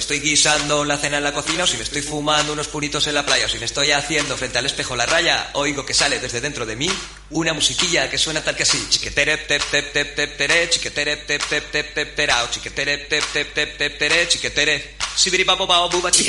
estoy guisando la cena en la cocina, o si me estoy fumando unos puritos en la playa, o si me estoy haciendo frente al espejo la raya, oigo que sale desde dentro de mí una musiquilla que suena tal que así. Chiquetere tep tep tep tep tere, chiquetere tep tep tep tep terao, chiquetere tep tep tep tep tere, chiquetere sibiri papo pao buba chiquetere.